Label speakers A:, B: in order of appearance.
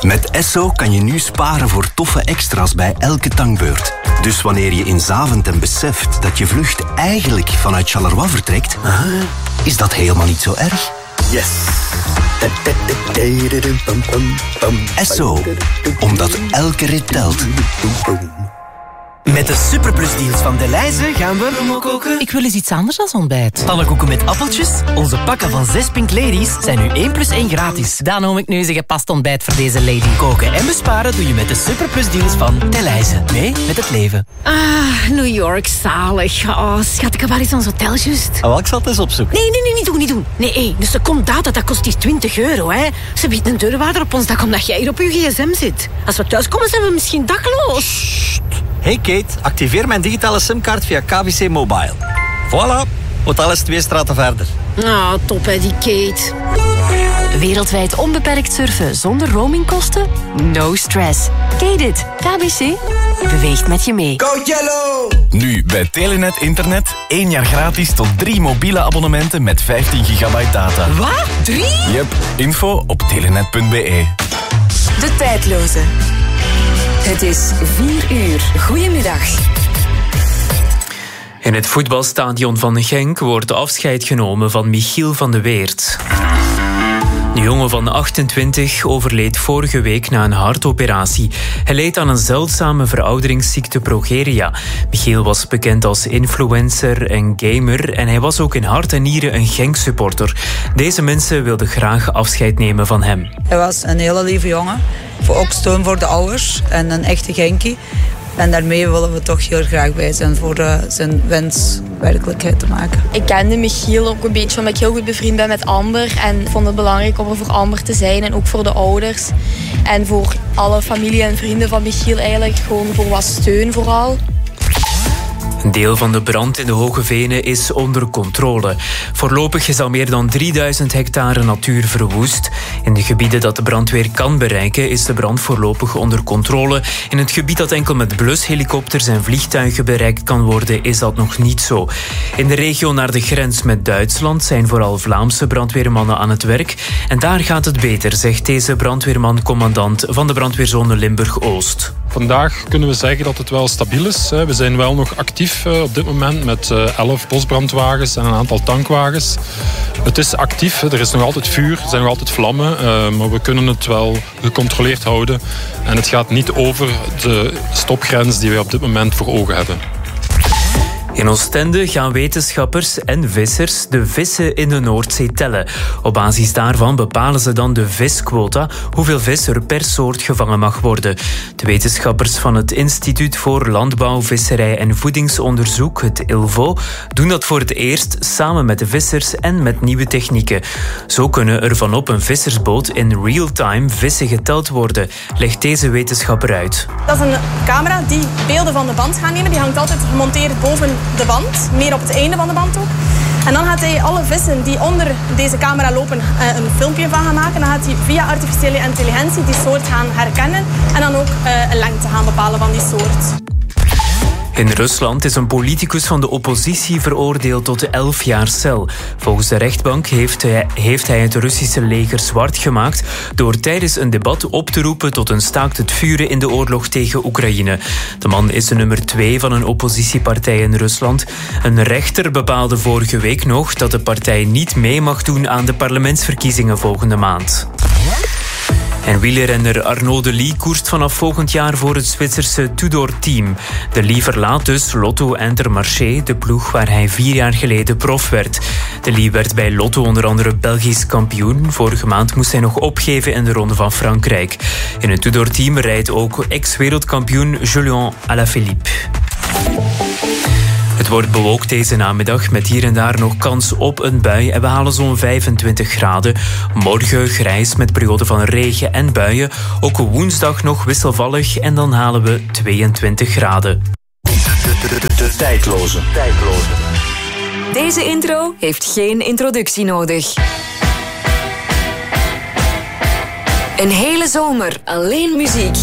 A: Met Esso kan je nu sparen voor toffe extra's bij elke tankbeurt. Dus wanneer je in Zaventem beseft dat je vlucht eigenlijk vanuit Charleroi vertrekt, is dat helemaal niet zo erg. Yes! Esso, omdat elke rit telt.
B: Met de Superplus-deals van Delhaize gaan we koken.
C: Ik wil eens iets anders dan ontbijt.
B: Pannenkoeken met appeltjes. Onze pakken van 6 Pink Ladies zijn nu 1 + 1 gratis.
C: Dan noem ik nu eens een gepast ontbijt voor deze lady.
B: Koken en besparen doe je met de Superplus-deals van Delhaize. Mee met het leven.
D: New York, zalig. Oh, schat, ik heb wel eens ons hotel juist.
B: Ik zal het eens opzoeken.
D: Nee, niet doen. Nee, dus er komt data, dat kost hier €20, hè. Ze biedt een deurwaarder op ons dak omdat jij hier op je gsm zit. Als we thuiskomen zijn we misschien dakloos.
E: Hey Kate, activeer mijn digitale simkaart via KBC Mobile. Voilà, hotel is 2 straten verder.
D: Ah, top hè, die Kate.
F: Wereldwijd onbeperkt surfen zonder roamingkosten? No stress. Kate, KBC beweegt met je mee.
G: Go Yellow!
H: Nu bij Telenet Internet 1 jaar gratis tot 3 mobiele abonnementen met 15 gigabyte data.
C: Wat? 3?
H: Yep, info op telenet.be.
F: De tijdloze. Het is 4 uur. Goedemiddag.
I: In het voetbalstadion van Genk wordt afscheid genomen van Michiel van de Weert. De jongen van 28 overleed vorige week na een hartoperatie. Hij leed aan een zeldzame verouderingsziekte progeria. Michiel was bekend als influencer en gamer en hij was ook in hart en nieren een Genk-supporter. Deze mensen wilden graag afscheid nemen van hem.
J: Hij was een hele lieve jongen, ook steun voor de ouders en een echte Genkie. En daarmee willen we toch heel graag bij zijn voor zijn wens werkelijkheid te maken.
K: Ik kende Michiel ook een beetje omdat ik heel goed bevriend ben met Amber. En vond het belangrijk om er voor Amber te zijn en ook voor de ouders. En voor alle familie en vrienden van Michiel eigenlijk gewoon voor wat steun vooral.
I: Een deel van de brand in de Hoge Venen is onder controle. Voorlopig is al meer dan 3000 hectare natuur verwoest. In de gebieden dat de brandweer kan bereiken is de brand voorlopig onder controle. In het gebied dat enkel met blushelikopters en vliegtuigen bereikt kan worden is dat nog niet zo. In de regio naar de grens met Duitsland zijn vooral Vlaamse brandweermannen aan het werk. En daar gaat het beter, zegt deze brandweerman-commandant van de brandweerzone Limburg-Oost.
L: Vandaag kunnen we zeggen dat het wel stabiel is. We zijn wel nog actief op dit moment met 11 bosbrandwagens en een aantal tankwagens. Het is actief, er is nog altijd vuur, er zijn nog altijd vlammen, maar we kunnen het wel gecontroleerd houden. En het gaat niet over de stopgrens die we op dit moment voor ogen hebben.
I: In Oostende gaan wetenschappers en vissers de vissen in de Noordzee tellen. Op basis daarvan bepalen ze dan de visquota, hoeveel vis er per soort gevangen mag worden. De wetenschappers van het Instituut voor Landbouw, Visserij en Voedingsonderzoek, het ILVO, doen dat voor het eerst samen met de vissers en met nieuwe technieken. Zo kunnen er vanop een vissersboot in real-time vissen geteld worden, legt deze wetenschapper uit.
M: Dat is een camera die beelden van de band gaat nemen. Die hangt altijd gemonteerd boven de band, meer op het einde van de band ook. En dan gaat hij alle vissen die onder deze camera lopen een filmpje van gaan maken. Dan gaat hij via artificiële intelligentie die soort gaan herkennen en dan ook een lengte gaan bepalen van die soort.
I: In Rusland is een politicus van de oppositie veroordeeld tot 11 jaar cel. Volgens de rechtbank heeft hij het Russische leger zwart gemaakt door tijdens een debat op te roepen tot een staakt het vuren in de oorlog tegen Oekraïne. De man is de nummer 2 van een oppositiepartij in Rusland. Een rechter bepaalde vorige week nog dat de partij niet mee mag doen aan de parlementsverkiezingen volgende maand. En wielerrenner Arnaud Delis koerst vanaf volgend jaar voor het Zwitserse Tudor-team. Delis verlaat dus Lotto Intermarché, de ploeg waar hij 4 jaar geleden prof werd. Delis werd bij Lotto onder andere Belgisch kampioen. Vorige maand moest hij nog opgeven in de Ronde van Frankrijk. In het Tudor-team rijdt ook ex-wereldkampioen Julian Alaphilippe. Het wordt bewolkt deze namiddag met hier en daar nog kans op een bui en we halen zo'n 25 graden. Morgen grijs met perioden van regen en buien. Ook woensdag nog wisselvallig en dan halen we 22 graden.
A: De tijdloze.
F: Deze intro heeft geen introductie nodig. Een hele zomer alleen muziek.